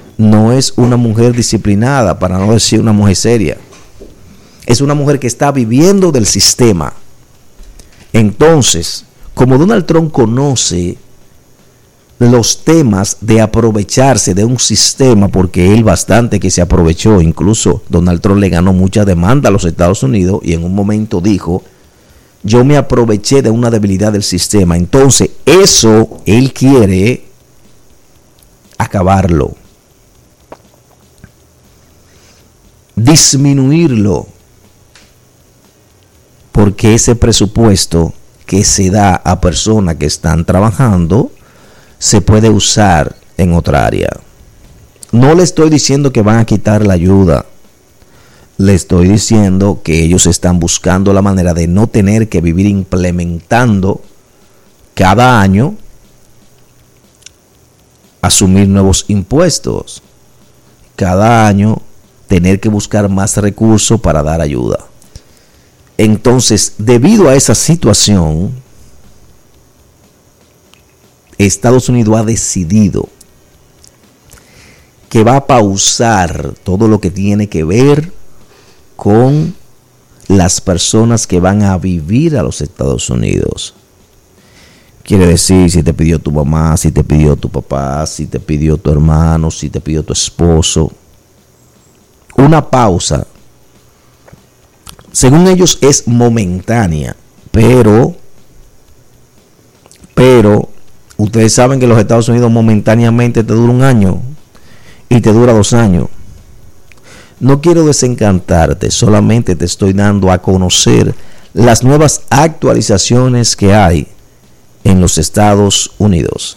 no es una mujer disciplinada, para no decir una mujer seria. Es una mujer que está viviendo del sistema. Entonces, como Donald Trump conoce los temas de aprovecharse de un sistema, porque él bastante que se aprovechó, incluso Donald Trump le ganó mucha demanda a los Estados Unidos y en un momento dijo, yo me aproveché de una debilidad del sistema. Entonces, eso él quiere acabarlo, disminuirlo, porque ese presupuesto que se da a personas que están trabajando se puede usar en otra área. No le estoy diciendo que van a quitar la ayuda. Le estoy diciendo que ellos están buscando la manera de no tener que vivir implementando cada año, asumir nuevos impuestos, cada año tener que buscar más recursos para dar ayuda. Entonces, debido a esa situación, Estados Unidos ha decidido que va a pausar todo lo que tiene que ver con las personas que van a vivir a los Estados Unidos. Quiere decir, si te pidió tu mamá, si te pidió tu papá, si te pidió tu hermano, si te pidió tu esposo. Una pausa, según ellos, es momentánea, pero ustedes saben que los Estados Unidos momentáneamente te dura un año y te dura 2 años. No quiero desencantarte, solamente te estoy dando a conocer las nuevas actualizaciones que hay en los Estados Unidos.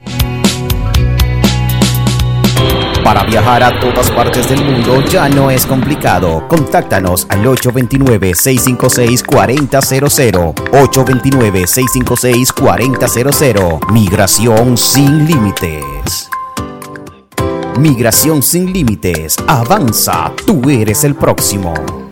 Para viajar a todas partes del mundo ya no es complicado. Contáctanos al 829-656-4000. 829-656-4000. Migración sin límites. Migración sin límites. Avanza, tú eres el próximo.